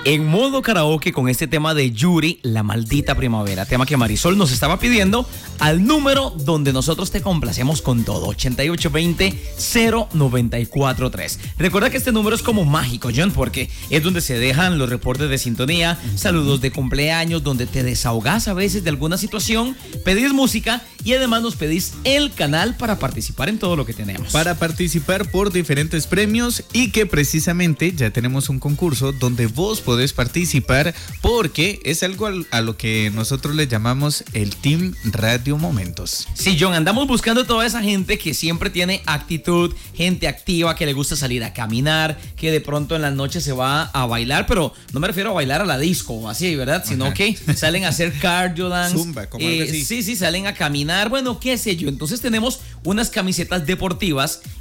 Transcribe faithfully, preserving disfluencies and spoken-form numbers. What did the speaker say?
en modo karaoke con este tema de Yuri, La Maldita Primavera, tema que Marisol nos estaba pidiendo al número donde nosotros te complacemos con todo, ochenta y ocho veinte cero noventa y cuatro tres. Recuerda que este número es como mágico, John, porque es donde se dejan los reportes de sintonía, saludos de cumpleaños, donde te desahogas a veces de alguna situación, pedís música y además nos pedís el canal para participar en todo lo que tenemos. Para participar por diferentes premios y que precisamente ya tenemos un concurso donde vos podés participar porque es algo a lo que nosotros le llamamos el Team Radio Momentos. Sí, John, andamos buscando toda esa gente que siempre tiene actitud, gente activa, que le gusta salir a caminar, que de pronto en las noches se va a bailar, pero no me refiero a bailar a la disco o así, ¿verdad? Sino Ajá. que salen a hacer cardio dance. Zumba, como eh, algo así. Sí, sí, salen a caminar, bueno, qué sé yo. Entonces tenemos unas camisetas deportivas